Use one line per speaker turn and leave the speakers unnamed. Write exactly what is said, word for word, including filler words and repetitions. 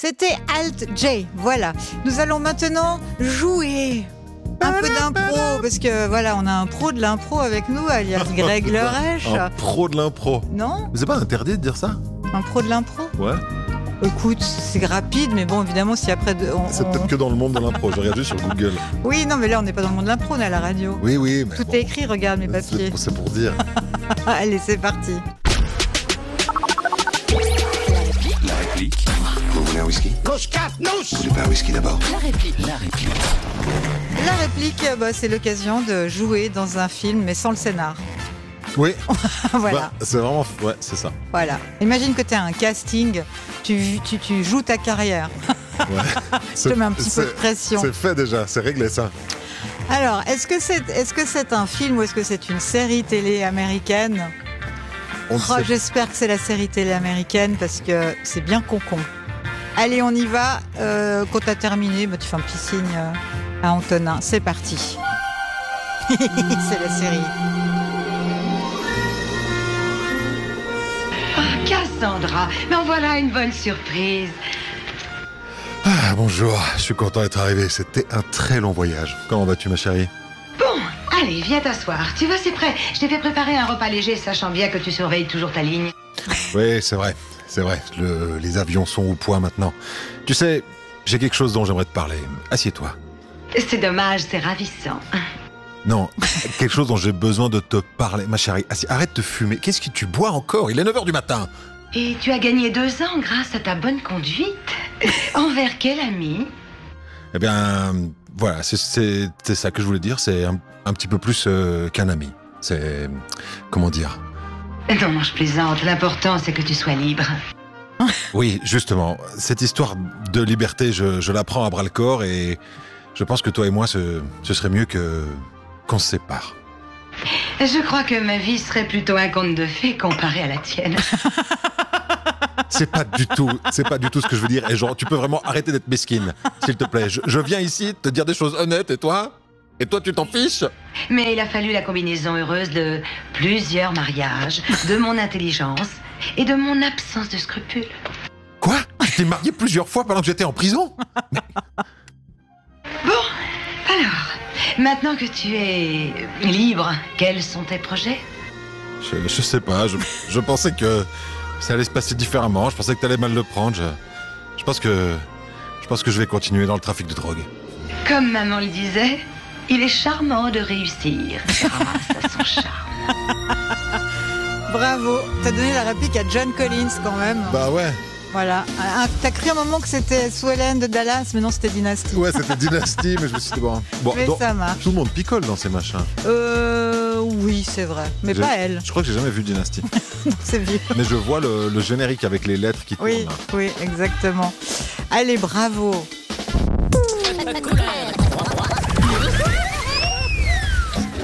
C'était Alt J, voilà. Nous allons maintenant jouer un peu d'impro, parce que voilà, on a un pro de l'impro avec nous, alias Greg Lerèche.
Un pro de l'impro.
Non ?
Mais c'est pas interdit de dire ça ?
Un pro de l'impro ?
Ouais.
Écoute, c'est rapide, mais bon, évidemment, si après... On,
c'est
on...
peut-être que dans le monde de l'impro, je regarde juste sur Google.
Oui, non, mais là, on n'est pas dans le monde de l'impro, on est à la radio.
Oui, oui, mais
Tout
bon,
est écrit, regarde mes papiers.
C'est pour, c'est pour dire.
Allez, c'est parti.
La réplique. Vous voulez un whisky ?
Couche quatre, nouche.
Vous voulez pas un whisky d'abord ?
La réplique. La réplique.
La réplique, bah, c'est l'occasion de jouer dans un film, mais sans le scénar.
Oui.
Voilà.
Bah, c'est vraiment... Ouais, c'est ça.
Voilà. Imagine que tu as un casting, tu, tu, tu joues ta carrière.
Ouais.
Je te mets un petit peu de pression.
C'est fait déjà, c'est réglé ça.
Alors, est-ce que c'est, est-ce que c'est un film ou est-ce que c'est une série télé américaine ?
On
Oh,
sait...
J'espère que c'est la série télé américaine parce que c'est bien concon. Allez, on y va. Euh, quand t'as terminé, bah, tu fais un petit signe euh, à Antonin. C'est parti. C'est la série.
Oh, Cassandra, mais en voilà une bonne surprise.
Ah, bonjour, je suis content d'être arrivé. C'était un très long voyage. Comment vas-tu, ma chérie ?
Bon, allez, viens t'asseoir. Tu vois, c'est prêt. Je t'ai fait préparer un repas léger, sachant bien que tu surveilles toujours ta ligne.
Oui, c'est vrai. C'est vrai. Le... Les avions sont au point maintenant. Tu sais, j'ai quelque chose dont j'aimerais te parler. Assieds-toi.
C'est dommage, c'est ravissant.
Non, quelque chose dont j'ai besoin de te parler. Ma chérie, assis... arrête de fumer. Qu'est-ce que tu bois encore ? Il est neuf heures du matin.
Et tu as gagné deux ans grâce à ta bonne conduite. Envers quel ami ?
Eh bien, voilà, c'est, c'est, c'est ça que je voulais dire. C'est un, un petit peu plus euh, qu'un ami. C'est... Comment dire ?
Non, non, je plaisante. L'important, c'est que tu sois libre.
Oui, justement. Cette histoire de liberté, je, je la prends à bras-le-corps et je pense que toi et moi, ce, ce serait mieux que, qu'on se sépare.
Je crois que ma vie serait plutôt un conte de fées comparé à la tienne.
C'est pas du tout, c'est pas du tout ce que je veux dire. Et genre, tu peux vraiment arrêter d'être mesquine, s'il te plaît. Je, je viens ici te dire des choses honnêtes et toi ? Et toi, tu t'en fiches ?
Mais il a fallu la combinaison heureuse de plusieurs mariages, de mon intelligence et de mon absence de scrupules.
Quoi ? Tu t'es marié plusieurs fois pendant que j'étais en prison ? Mais...
Bon, alors, maintenant que tu es libre, quels sont tes projets ?
je, je sais pas, je, je pensais que ça allait se passer différemment. Je pensais que t'allais mal le prendre. Je, je pense que, je pense que je vais continuer dans le trafic de drogue.
Comme maman le disait, il est charmant de réussir grâce à son charme.
Bravo. T'as donné la réplique à John Collins quand même.
Bah ouais.
Voilà. Ah, t'as cru un moment que c'était Sue Ellen de Dallas, mais non, c'était Dynasty.
Ouais, c'était Dynasty, mais je me suis dit bon. Bon,
mais
donc,
ça marche.
Tout le monde picole dans ces machins.
Euh, oui, c'est vrai, mais
j'ai,
pas elle.
Je crois que j'ai jamais vu Dynasty.
C'est vieux.
Mais je vois le, le générique avec les lettres qui
oui,
tournent.
Oui, exactement. Allez, bravo.